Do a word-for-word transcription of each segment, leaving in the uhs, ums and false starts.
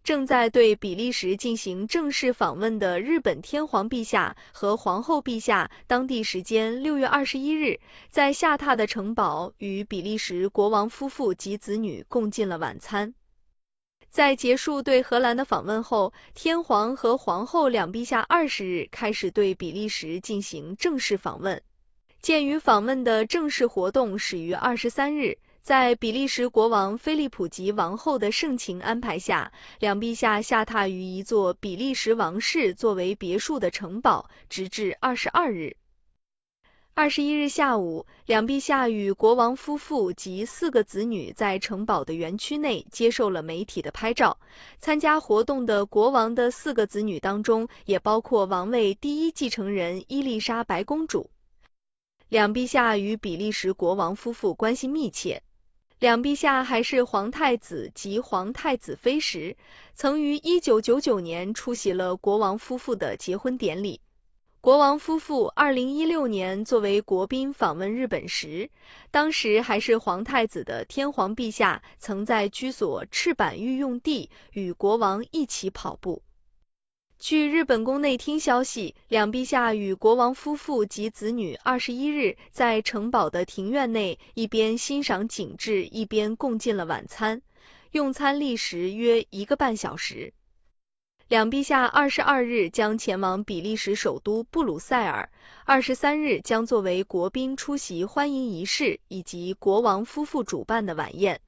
正在对比利时进行正式访问的日本天皇陛下和皇后陛下，当地时间六月二十一日，在下榻的城堡与比利时国王夫妇及子女共进了晚餐。在结束对荷兰的访问后，天皇和皇后两陛下二十日开始对比利时进行正式访问。鉴于访问的正式活动始于二十三日，在比利时国王菲利普及王后的盛情安排下，两陛下下榻于一座比利时王室作为别墅的城堡，直至二十二日。二十一日下午，两陛下与国王夫妇及四个子女在城堡的园区内接受了媒体的拍照。参加活动的国王的四个子女当中，也包括王位第一继承人伊丽莎白公主。两陛下与比利时国王夫妇关系密切。两陛下还是皇太子及皇太子妃时，曾于一九九九年出席了国王夫妇的结婚典礼。国王夫妇二零一六年作为国宾访问日本时，当时还是皇太子的天皇陛下曾在居所赤坂御用地与国王一起跑步。据日本宫内厅消息，两陛下与国王夫妇及子女二十一日在城堡的庭院内一边欣赏景致，一边共进了晚餐，用餐历时约一个半小时。两陛下二十二日将前往比利时首都布鲁塞尔，二十三日将作为国宾出席欢迎仪式以及国王夫妇主办的晚宴。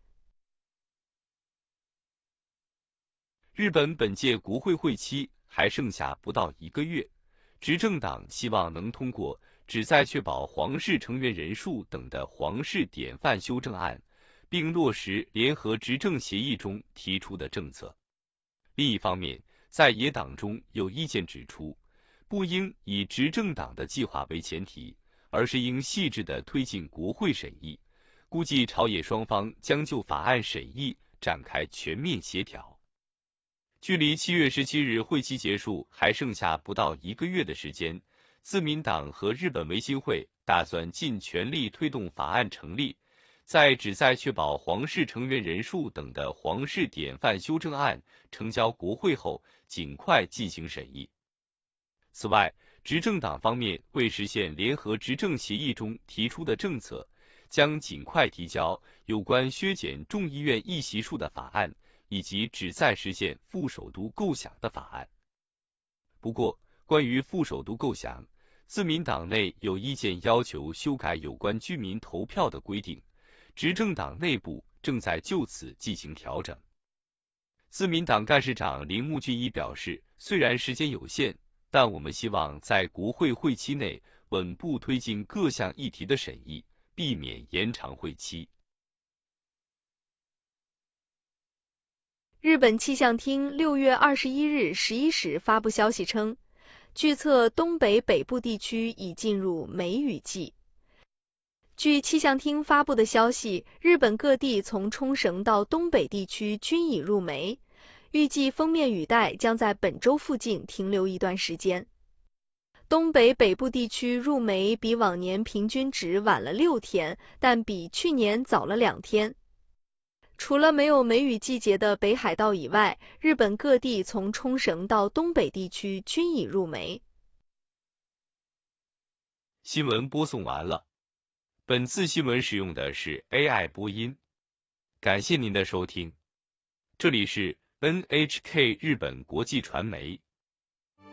日本本届国会会期还剩下不到一个月，执政党希望能通过旨在确保皇室成员人数等的皇室典范修正案，并落实联合执政协议中提出的政策。另一方面，在野党中有意见指出，不应以执政党的计划为前提，而是应细致地推进国会审议，估计朝野双方将就法案审议展开全面协调。距离七月十七日会期结束还剩下不到一个月的时间，自民党和日本维新会打算尽全力推动法案成立，在旨在确保皇室成员人数等的皇室典范修正案呈交国会后，尽快进行审议。此外，执政党方面为实现联合执政协议中提出的政策，将尽快提交有关削减众议院议席数的法案，以及旨在实现副首都构想的法案。不过，关于副首都构想，自民党内有意见要求修改有关居民投票的规定，执政党内部正在就此进行调整。自民党干事长铃木俊一表示，虽然时间有限，但我们希望在国会会期内稳步推进各项议题的审议，避免延长会期。 日本气象厅六月二十一日十一时发布消息称，据测东北北部地区已进入梅雨季。据气象厅发布的消息，日本各地从冲绳到东北地区均已入梅，预计锋面雨带将在本周附近停留一段时间。东北北部地区入梅比往年平均值晚了六天，但比去年早了两天。除了没有梅雨季节的北海道以外，日本各地从冲绳到东北地区均已入梅。 新闻播送完了。本次新闻使用的是 A I 播音，感谢您的收听。这里是 N H K 日本国际传媒。